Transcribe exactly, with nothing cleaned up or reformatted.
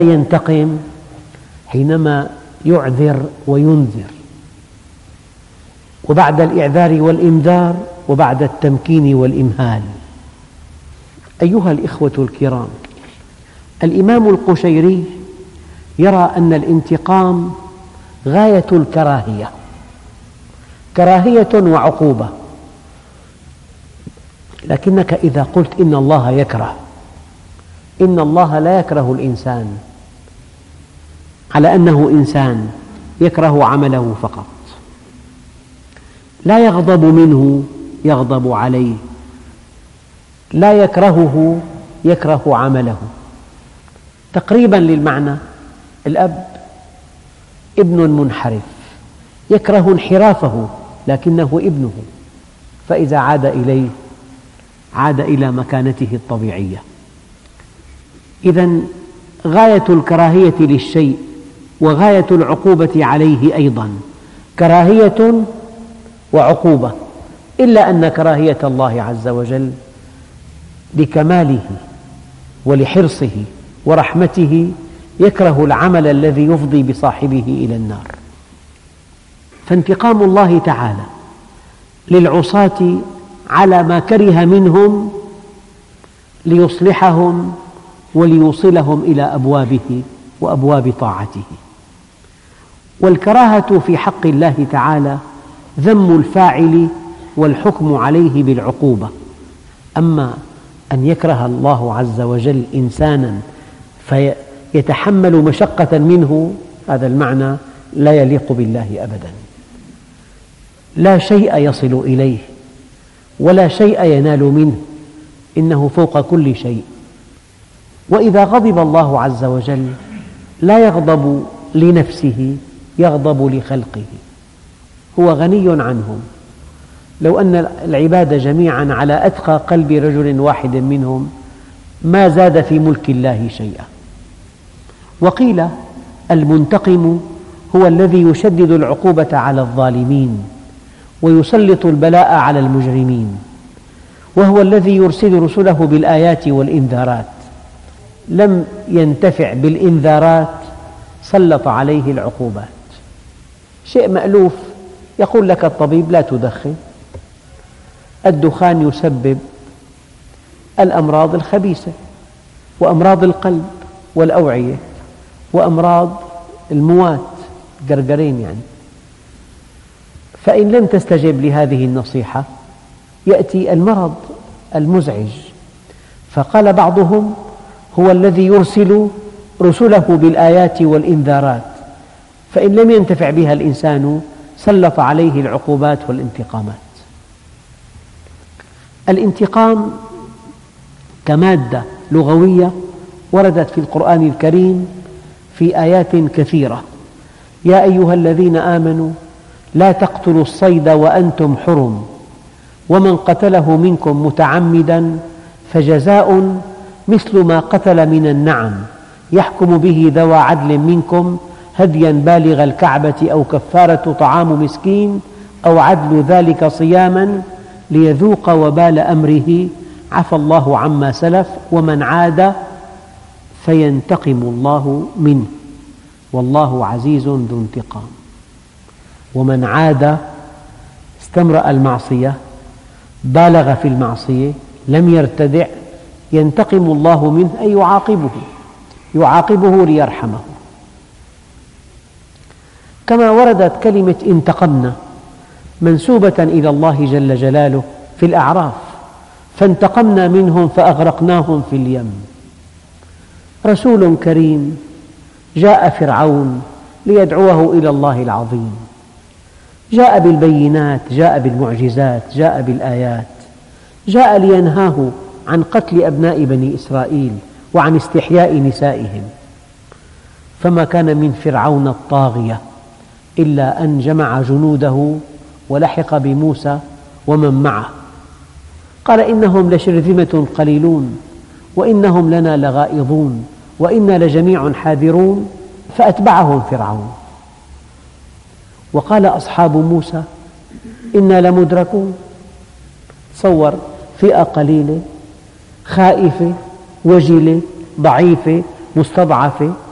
ينتقم حينما يعذر وينذر، وبعد الإعذار والإنذار، وبعد التمكين والإمهال. أيها الإخوة الكرام، الإمام القشيري يرى أن الانتقام غاية الكراهية، كراهية وعقوبة. لكنك إذا قلت إن الله يكره، إن الله لا يكره الإنسان على أنه إنسان، يكره عمله فقط، لا يغضب منه، يغضب عليه، لا يكرهه، يكره عمله. تقريبا للمعنى. الأب ابن منحرف يكره انحرافه لكنه ابنه، فإذا عاد إليه عاد إلى مكانته الطبيعية. إذن غاية الكراهية للشيء وغاية العقوبة عليه أيضا كراهية وعقوبة، إلا أن كراهية الله عز وجل لكماله ولحرصه ورحمته يكره العمل الذي يفضي بصاحبه إلى النار. فانتقام الله تعالى للعصاة على ما كره منهم ليصلحهم وليوصلهم إلى أبوابه وأبواب طاعته. والكراهة في حق الله تعالى ذم الفاعل والحكم عليه بالعقوبة. أما أن يكره الله عز وجل إنسانا فيتحمل مشقة منه، هذا المعنى لا يليق بالله أبدا. لا شيء يصل إليه ولا شيء ينال منه، إنه فوق كل شيء. وإذا غضب الله عز وجل لا يغضب لنفسه، يغضب لخلقه، هو غني عنهم. لو أن العباد جميعا على أتقى قلب رجل واحد منهم ما زاد في ملك الله شيئا. وقيل المنتقم هو الذي يشدد العقوبة على الظالمين ويسلط البلاء على المجرمين، وهو الذي يرسل رسله بالآيات والإنذارات. لم ينتفع بالإنذارات سلط عليه العقوبات. شيء مألوف، يقول لك الطبيب لا تدخن، الدخان يسبب الأمراض الخبيثة وأمراض القلب والأوعية وأمراض الموات، قرقرين يعني. فإن لم تستجب لهذه النصيحة يأتي المرض المزعج. فقال بعضهم هو الذي يرسل رسله بالآيات والإنذارات، فإن لم ينتفع بها الإنسان سلط عليه العقوبات والانتقامات. الانتقام كمادة لغوية وردت في القرآن الكريم في آيات كثيرة. يا أيها الذين آمنوا لا تقتلوا الصيد وأنتم حرم، ومن قتله منكم متعمدا فجزاء مثل ما قتل من النعم، يحكم به ذوى عدل منكم هديا بالغ الكعبة أو كفارة طعام مسكين أو عدل ذلك صياما ليذوق وبال أمره، عفى الله عما سلف ومن عاد فينتقم الله منه والله عزيز ذو انتقام. ومن عاد استمرأ المعصية، بالغ في المعصية، لم يرتدع، ينتقم الله منه أي يعاقبه، يعاقبه ليرحمه. كما وردت كلمة انتقمنا منسوبة إلى الله جل جلاله في الأعراف، فانتقمنا منهم فأغرقناهم في اليم. رسول كريم جاء فرعون ليدعوه إلى الله العظيم، جاء بالبينات، جاء بالمعجزات، جاء بالآيات، جاء لينهاه عن قتل أبناء بني إسرائيل وعن استحياء نسائهم. فما كان من فرعون الطاغية إلا أن جمع جنوده ولحق بموسى ومن معه، قال إنهم لشرذمة قليلون وإنهم لنا لغائظون وإنا لجميع حاذرون، فأتبعهم فرعون. وقال أصحاب موسى إنا لمدركون. تصور فئة قليلة خائفة وجلة ضعيفة مستضعفة